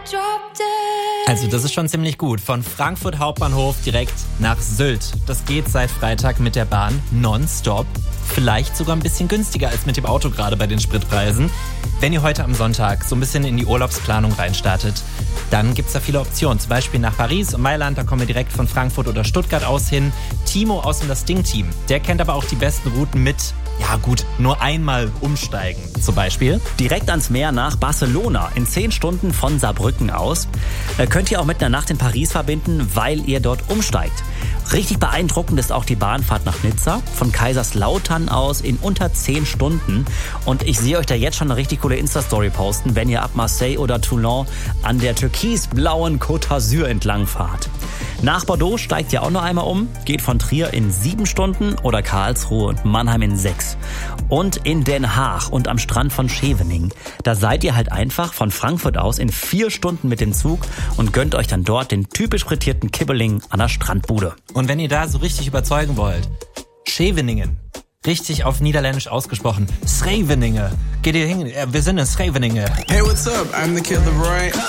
Also das ist schon ziemlich gut. Von Frankfurt Hauptbahnhof direkt nach Sylt. Das geht seit Freitag mit der Bahn nonstop. Vielleicht sogar ein bisschen günstiger als mit dem Auto gerade bei den Spritpreisen. Wenn ihr heute am Sonntag so ein bisschen in die Urlaubsplanung reinstartet, dann gibt's da viele Optionen. Zum Beispiel nach Paris und Mailand, da kommen wir direkt von Frankfurt oder Stuttgart aus hin. Timo aus dem Das Ding-Team, der kennt aber auch die besten Routen mit, ja gut, nur einmal umsteigen. Zum Beispiel direkt ans Meer nach Barcelona in 10 Stunden von Saarbrücken aus. Könnt ihr auch mit einer Nacht in Paris verbinden, weil ihr dort umsteigt. Richtig beeindruckend ist auch die Bahnfahrt nach Nizza von Kaiserslautern aus in unter 10 Stunden. Und ich sehe euch da jetzt schon eine richtig coole Insta-Story posten, wenn ihr ab Marseille oder Toulon an der türkisblauen Côte d'Azur entlang fahrt. Nach Bordeaux steigt ihr auch noch einmal um, geht von Trier in 7 Stunden oder Karlsruhe und Mannheim in 6. Und in Den Haag und am Strand von Scheveningen, da seid ihr halt einfach von Frankfurt aus in 4 Stunden mit dem Zug und gönnt euch dann dort den typisch frittierten Kibbeling an der Strandbude. Und wenn ihr da so richtig überzeugen wollt, Scheveningen, richtig auf Niederländisch ausgesprochen, Scheveningen, geht ihr hin, wir sind in Scheveningen. Hey, what's up? I'm the Kid LAROI.